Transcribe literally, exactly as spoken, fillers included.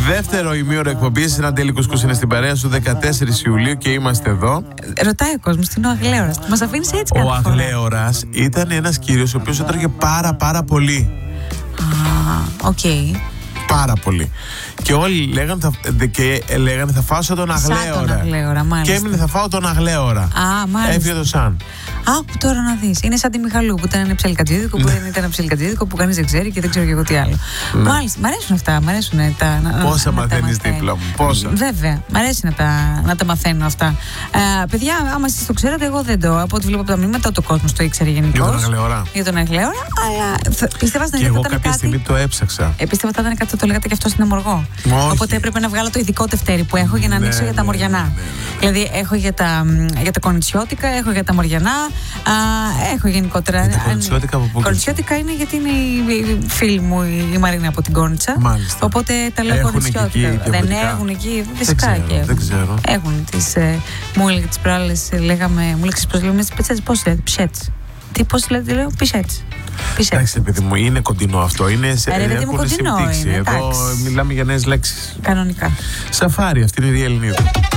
Δεύτερο ημίωρο εκπομπής. Ένα τέλει κουσκούς είναι στην παρέα σου. δεκατέσσερις Ιουλίου και είμαστε εδώ. Ρωτάει ο κόσμος τι είναι ο Αγλέωρας. Μας αφήνεις έτσι κάθε φορά. Ο Αγλέωρας ήταν ένας κύριος ο οποίος έτρωγε πάρα πάρα πολύ. Α, οκ. Okay. Πάρα πολύ. Και όλοι λέγανε θα, και λέγανε θα φάω σαν τον Αγλέωρα. Σαν τον Αγλέωρα, μάλιστα. Και έμεινε θα φάω τον Αγλέωρα. Α, μάλιστα. Έφυγε το σαν. Α, τώρα να δεις. Είναι σαν τη Μιχαλού που ήταν ένα ψελικατζίδικο, που δεν ήταν ένα ψελικατζίδικο, που κανείς δεν ξέρει και δεν ξέρω και εγώ τι άλλο. Ναι. Μάλιστα. Μ' αρέσουν αυτά. Μ' αρέσουν τα. Πόσα μαθαίνεις δίπλα μου, πόσα. Βέβαια. Μ' αρέσει να τα, να τα μαθαίνω αυτά. Ε, παιδιά, άμα εσείς το ξέρετε, εγώ δεν το. Από ό,τι βλέπω από τα μηνύματα, το κόσμο το ήξερε γενικώς. Για τον Αγλέωρα. Για τον Αγλέωρα. Αλλά πίστευα στην και εγώ κάποια κάτι... στιγμή το έψαξα. Ε, πίστευα ότι ήταν κάτι το, το λέγατε και αυτό στην Αμοργό. Οπότε έπρεπε να βγάλω το ειδικό τευτέρι που έχω για να ανοίξω ναι, για τα ναι, Μοριανά. Ναι, ναι, ναι. Δηλαδή έχω για τα, για τα κονιτσιώτικα, έχω για τα Μοριανά, α, έχω γενικότερα. Για τα κονιτσιώτικα από πού? Κονιτσιώτικα είναι γιατί είναι η, η φίλη μου η Μαρίνα από την Κόνιτσα. Μάλιστα. Οπότε τα λέω κονιτσιώτικα. Δεν έχουν εκεί, φυσικά και έχουν. Δεν ξέρω. Έχουν τις. Ε, μου έλεγε τις προάλλες, λέγαμε, μου έλεγε πώς λέμε τις πετσέτες, πώς λέτε, ψέτς. Τι, πώς λέτε, λέω, πισέτς. Εντάξει, παιδί μου, είναι κοντινό αυτό. Είναι σε έχουν συμπτύξει. Εδώ μιλάμε για νέες λέξεις. Κανονικά. Σαφάρι, αυτή είναι η Ελληνίδα.